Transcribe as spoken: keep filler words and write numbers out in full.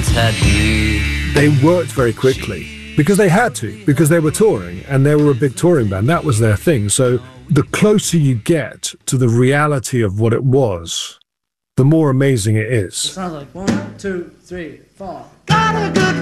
once had me. They worked very quickly because they had to, because they were touring and they were a big touring band. That was their thing. So the closer you get to the reality of what it was, the more amazing it is. It sounds like one, two, three, four. Got a good